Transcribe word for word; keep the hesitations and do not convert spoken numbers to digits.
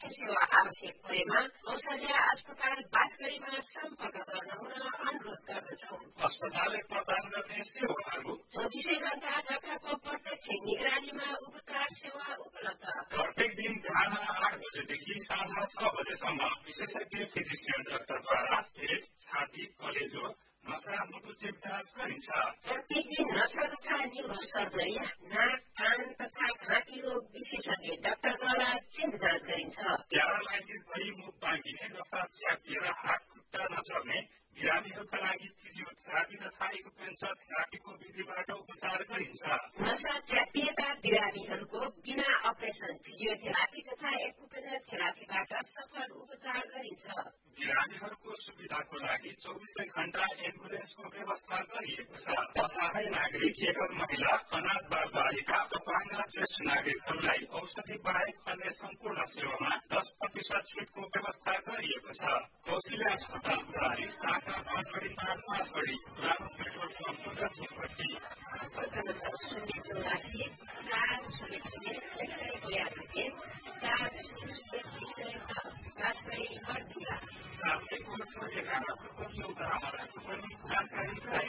स्वास्थ्य सेवा आवश्यक परेमा औषधि अस्पताल बाँसगढीमा सम्पर्क गर्न हुन अनुरोध गर्दछौँ। अस्पतालले प्रदान गर्ने सेवाहरू चौबिसै घण्टा डाक्टरको प्रत्यक्ष निगरानीमा उपचार सेवा उपलब्ध। प्रत्येक दिन बिहान आठ बजेदेखि साँझ छ बजेसम्म विशेषज्ञ फिजिसियन डाक्टरद्वारा पेट, छाती, कलेजो, नसा, मुटुचे जाँच गरिन्छ। प्रत्येक दिन नसा तथा न्युरो सर्जरी, नाक, कान तथा घाँटी रोग विशेषज्ञ डाक्टरद्वारा चिन्ह जाँच गरिन्छ। प्यारालाइसिस भई मुख बाँगिने, नसा च्यापिएर हात खुट्टा नचल्ने बिरामीहरूका लागि फिजियोथेरापी तथा एक्युपेन्चर थेरापीको विधिबाट उपचार गरिन्छ। नसा च्यापिएका बिरामीहरूको बिना अपरेसन फिजियोथेरापी तथा एक्युपेन्चर थेरापीबाट सफल उपचार गरिन्छ। बिरामीहरूको सुविधाको लागि चौबिसै घण्टा एम्बुलेन्सको व्यवस्था गरिएको छ। असहाय नागरिक, एकल महिला, अनाथ बाल बालिका, अपाङ्ग ज्येष्ठ नागरिकहरूलाई औषधि बाहेक अन्य सम्पूर्ण सेवामा दस प्रतिशत छुटको व्यवस्था गरिएको छ। कौशल्या अस्पताल प्रणाली शाखा बाँसगढी पाँच बाँसगढी पुरानो पेट्रोल पम्प दक्षिणपट्टि। सम्पर्क नम्बर शून्य चौरासी चार शून्य शून्य एक सय बयानब्बे चार शून्य शून्य दुई सय दस बाँसगढी बर्दिया। साथै कोटको एघार चौध हमारा पनि जानकारी